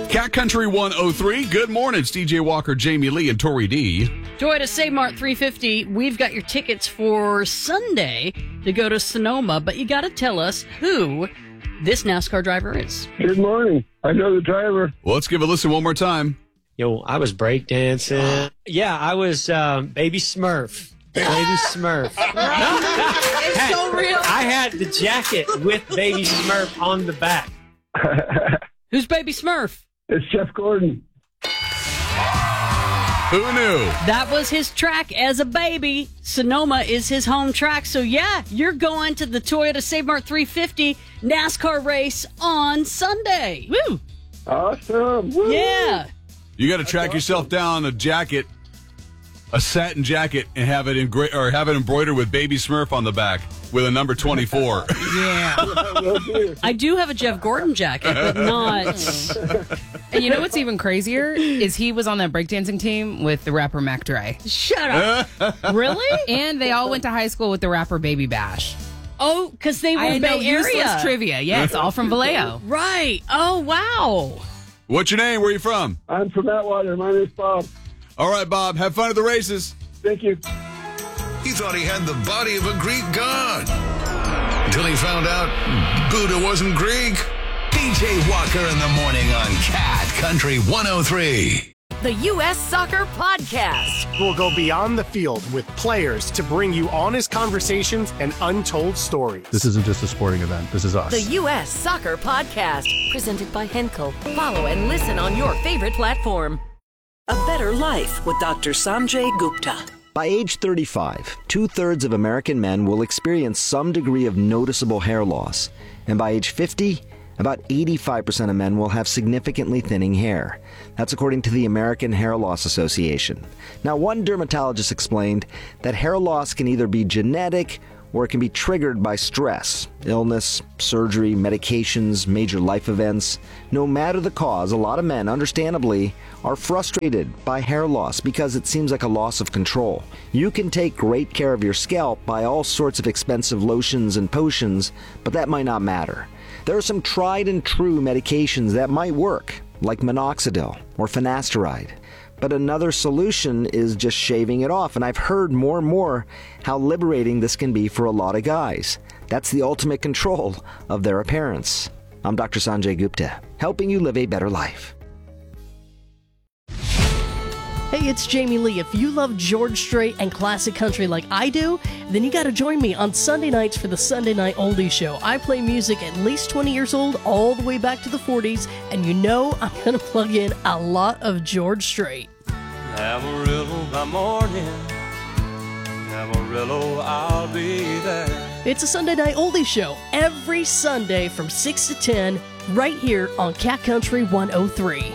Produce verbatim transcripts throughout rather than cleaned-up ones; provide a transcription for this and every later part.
Cat Country one oh three. Good morning. It's D J Walker, Jamie Lee, and Tori D. Toyota Save Mart three fifty. We've got your tickets for Sunday to go to Sonoma, but you got to tell us who this NASCAR driver is. Good morning. I know the driver. Well, let's give a listen one more time. Yo, I was breakdancing. Yeah, I was um, Baby Smurf. Baby Smurf. It's so real. I had the jacket with Baby Smurf on the back. Who's Baby Smurf? It's Jeff Gordon. Who knew? That was his track as a baby. Sonoma is his home track. So, yeah, you're going to the Toyota Save Mart three fifty NASCAR race on Sunday. Woo! Awesome. Woo. Yeah. You got to track yourself down a jacket, a satin jacket, and have it engra- or have it embroidered with Baby Smurf on the back with a number twenty-four. Yeah. I do have a Jeff Gordon jacket, but not. And you know what's even crazier is he was on that breakdancing team with the rapper Mac Dre. Shut up. Really? And they all went to high school with the rapper Baby Bash. Oh, because they were I know Bay Area. useless trivia. Yeah, it's all from Vallejo. Right. Oh, wow. What's your name? Where are you from? I'm from Atwater. My name's Bob. All right, Bob. Have fun at the races. Thank you. He thought he had the body of a Greek god. Until he found out Buddha wasn't Greek. D J Walker in the morning on Cat Country one oh three. The U S Soccer Podcast. We'll go beyond the field with players to bring you honest conversations and untold stories. This isn't just a sporting event. This is us. The U S Soccer Podcast. Presented by Henkel. Follow and listen on your favorite platform. A Better Life with Doctor Sanjay Gupta. By age thirty-five, two-thirds of American men will experience some degree of noticeable hair loss. And by age fifty, about eighty-five percent of men will have significantly thinning hair. That's according to the American Hair Loss Association. Now, one dermatologist explained that hair loss can either be genetic or it can be triggered by stress, illness, surgery, medications, major life events. No matter the cause, a lot of men, understandably, are frustrated by hair loss because it seems like a loss of control. You can take great care of your scalp by all sorts of expensive lotions and potions, but that might not matter. There are some tried and true medications that might work, like minoxidil or finasteride. But another solution is just shaving it off, and I've heard more and more how liberating this can be for a lot of guys. That's the ultimate control of their appearance. I'm Doctor Sanjay Gupta, helping you live a better life. Hey, it's Jamie Lee. If you love George Strait and classic country like I do, then you got to join me on Sunday nights for the Sunday Night Oldies Show. I play music at least twenty years old, all the way back to the forties, and you know I'm going to plug in a lot of George Strait. Amarillo by morning, Amarillo, I'll be there. It's a Sunday Night Oldies Show every Sunday from six to ten, right here on Cat Country one oh three.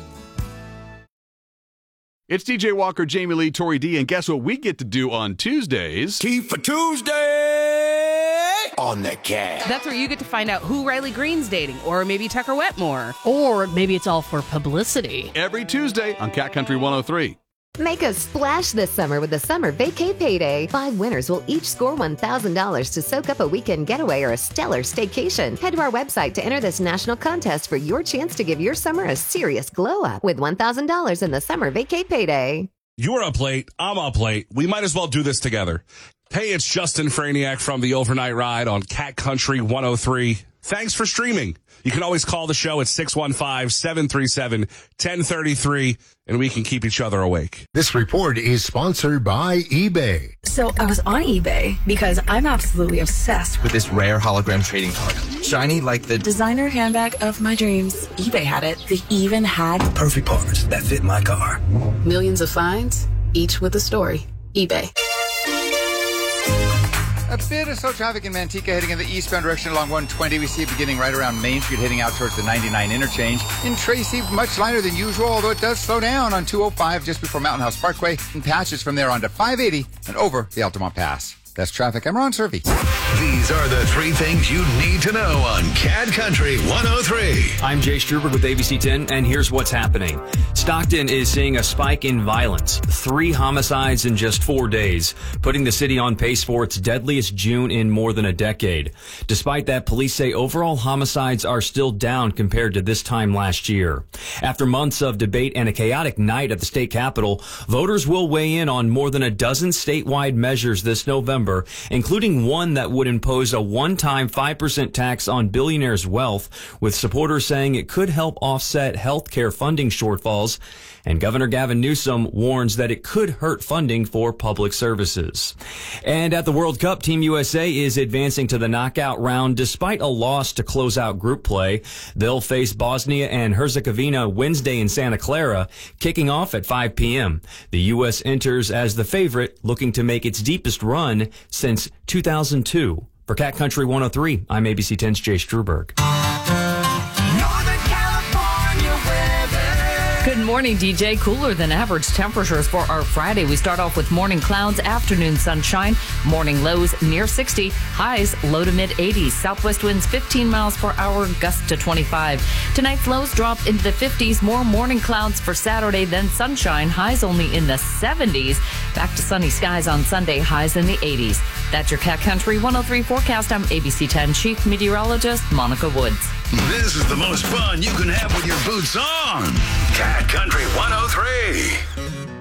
It's D J Walker, Jamie Lee, Tori D, and guess what we get to do on Tuesdays? Tea for Tuesday on the Cat. That's where you get to find out who Riley Green's dating, or maybe Tucker Wetmore. Or maybe it's all for publicity. Every Tuesday on Cat Country one oh three. Make a splash this summer with the Summer Vacay Payday. Five winners will each score one thousand dollars to soak up a weekend getaway or a stellar staycation. Head to our website to enter this national contest for your chance to give your summer a serious glow up with one thousand dollars in the Summer Vacay Payday. You're up late. I'm up late. We might as well do this together. Hey, it's Justin Franiak from the Overnight Ride on Cat Country one oh three. Thanks for streaming. You can always call the show at six one five, seven three seven, one zero three three, and we can keep each other awake. This report is sponsored by eBay. So I was on eBay because I'm absolutely obsessed with this rare hologram trading card. Shiny like the designer handbag of my dreams. eBay had it. They even had the perfect parts that fit my car. Millions of finds, each with a story. eBay. A bit of slow traffic in Manteca heading in the eastbound direction along one twenty. We see it beginning right around Main Street heading out towards the ninety-nine interchange. In Tracy, much lighter than usual, although it does slow down on two oh five just before Mountain House Parkway, and patches from there on to five eighty and over the Altamont Pass. That's traffic. I'm Ron Servey. These are the three things you need to know on Cat Country one oh three. I'm Jay Struberg with A B C ten, and here's what's happening. Stockton is seeing a spike in violence. Three homicides in just four days, putting the city on pace for its deadliest June in more than a decade. Despite that, police say overall homicides are still down compared to this time last year. After months of debate and a chaotic night at the state capitol, voters will weigh in on more than a dozen statewide measures this November, including one that would impose a one-time five percent tax on billionaires' wealth, with supporters saying it could help offset health care funding shortfalls. And Governor Gavin Newsom warns that it could hurt funding for public services. And at the World Cup, Team U S A is advancing to the knockout round despite a loss to close out group play. They'll face Bosnia and Herzegovina Wednesday in Santa Clara, kicking off at five p.m. The U S enters as the favorite, looking to make its deepest run since two thousand two. For Cat Country one oh three, I'm A B C ten's Jay Struberg. Good morning, D J. Cooler than average temperatures for our Friday. We start off with morning clouds, afternoon sunshine, morning lows near sixty, highs low to mid eighties, southwest winds fifteen miles per hour, gusts to twenty-five. Tonight's lows drop into the fifties, more morning clouds for Saturday, then sunshine, highs only in the seventies. Back to sunny skies on Sunday, highs in the eighties. That's your Cat Country one oh three forecast. I'm A B C ten Chief Meteorologist Monica Woods. This is the most fun you can have with your boots on. Cat Country one oh three.